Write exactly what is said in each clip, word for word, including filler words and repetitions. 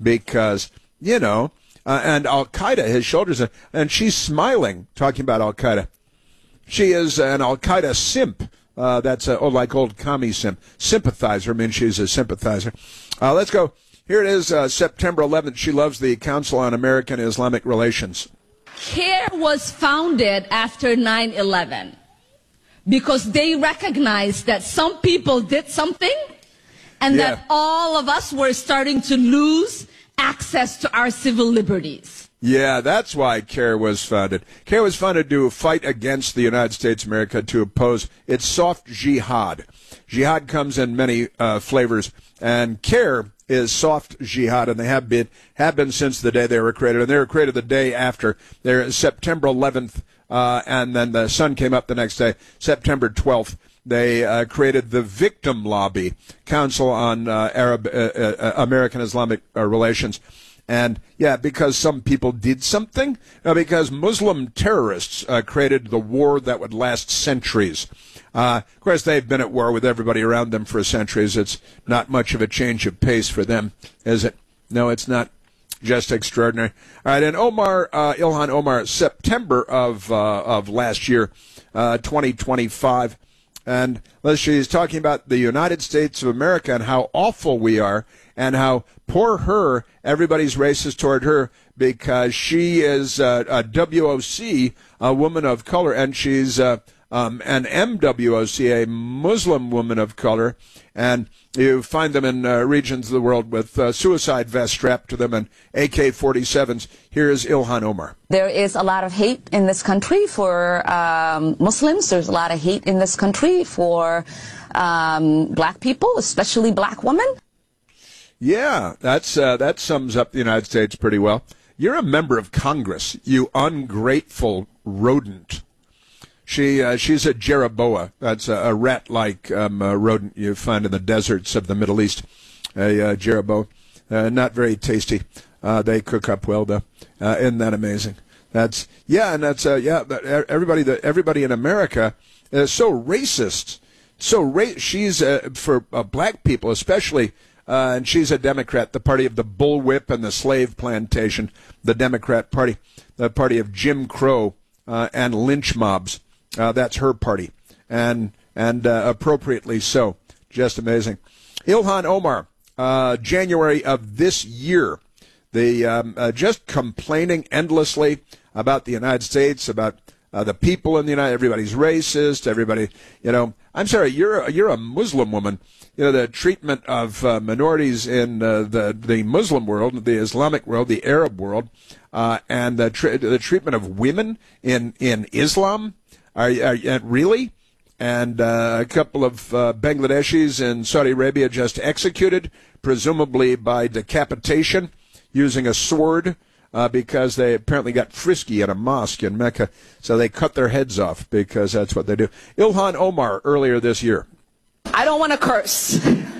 because, you know, uh, and Al-Qaeda, his shoulders, are, and she's smiling, talking about Al-Qaeda. She is an Al-Qaeda simp. Uh, that's a, oh, like old commie simp. Sympathizer. I mean, she's a sympathizer. Uh, let's go. Here it is, uh, September eleventh. She loves the Council on American Islamic Relations. CARE was founded after nine eleven because they recognized that some people did something and Yeah. that all of us were starting to lose access to our civil liberties. Yeah, that's why CARE was founded. CARE was founded to fight against the United States of America, to oppose its soft jihad. Jihad comes in many uh, flavors, and CARE is soft jihad, and they have been have been since the day they were created. And they were created the day after. They're September eleventh, uh, and then the sun came up the next day, September twelfth. They uh, created the Victim Lobby, Council on uh, Arab uh, uh, American Islamic uh, Relations. And, yeah, because some people did something, uh, because Muslim terrorists uh, created the war that would last centuries. Uh, of course, they've been at war with everybody around them for centuries. It's not much of a change of pace for them, is it? No, it's not. Just extraordinary. All right, and Omar, uh, Ilhan Omar, September of uh, of last year, uh, twenty twenty-five, and she's talking about the United States of America and how awful we are, and how poor her, everybody's racist toward her because she is uh, a W O C, a woman of color, and she's uh, um, an M W O C, a Muslim woman of color, and you find them in uh, regions of the world with uh, suicide vests strapped to them and A K forty-sevens. Here's Ilhan Omar. There is a lot of hate in this country for um, Muslims. There's a lot of hate in this country for um, black people, especially black women. Yeah, that's uh, that sums up the United States pretty well. You're a member of Congress, you ungrateful rodent. She uh, she's a Jeroboa. That's a, a rat-like um, uh, rodent you find in the deserts of the Middle East. A uh, Jeroboa, uh, not very tasty. Uh, they cook up well, though. Uh, isn't that amazing? That's yeah, and that's uh, yeah. Everybody, the, everybody in America is so racist. So ra- she's uh, for uh, black people, especially. Uh, and she's a Democrat, the party of the bullwhip and the slave plantation, the Democrat Party, the party of Jim Crow uh, and lynch mobs. Uh, that's her party, and and uh, appropriately so. Just amazing. Ilhan Omar, uh, January of this year, the um, uh, just complaining endlessly about the United States, about uh, the people in the United. Everybody's racist. Everybody, you know. I'm sorry, you're a, you're a Muslim woman. You know, the treatment of uh, minorities in uh, the the Muslim world, the Islamic world, the Arab world, uh, and the tra- the treatment of women in in Islam. Are, are, are really? And uh, a couple of uh, Bangladeshis in Saudi Arabia just executed, presumably by decapitation, using a sword, uh, because they apparently got frisky at a mosque in Mecca. So they cut their heads off because that's what they do. Ilhan Omar earlier this year. I don't want to curse,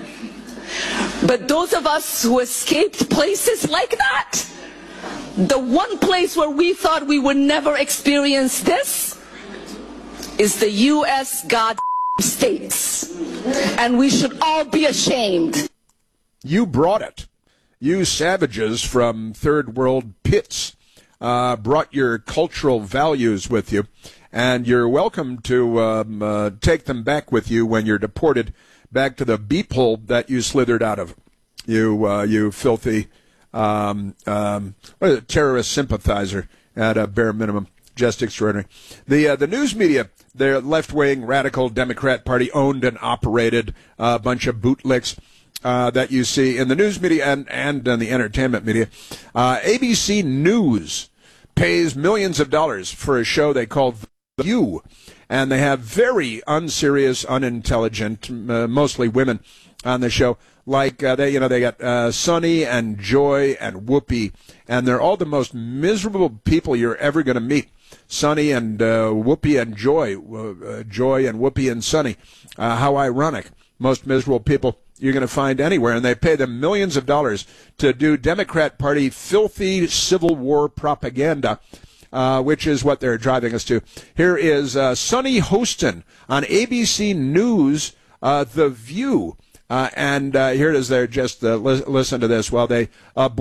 but those of us who escaped places like that, the one place where we thought we would never experience this is the U S God States, and we should all be ashamed. You brought it. You savages from third world pits uh, brought your cultural values with you, and you're welcome to um, uh, take them back with you when you're deported back to the beep hole that you slithered out of. You, uh, you filthy um, um, what is it, terrorist sympathizer at a bare minimum. Just extraordinary. The uh, the news media, their left-wing radical Democrat Party owned and operated a uh, bunch of bootlicks uh, that you see in the news media and, and in the entertainment media. Uh, A B C News pays millions of dollars for a show they call The View, and they have very unserious, unintelligent, uh, mostly women on the show. Like uh, they, you know, they got uh, Sunny and Joy and Whoopi, and they're all the most miserable people you're ever going to meet. Sunny and uh, Whoopi and Joy, uh, Joy and Whoopi and Sunny. Uh, how ironic! Most miserable people you're going to find anywhere, and they pay them millions of dollars to do Democrat Party filthy Civil War propaganda. Uh, which is what they're driving us to. Here is uh, Sunny Hostin on A B C News, uh, The View. Uh, and uh, here it is there. Just uh, li- listen to this while they uh,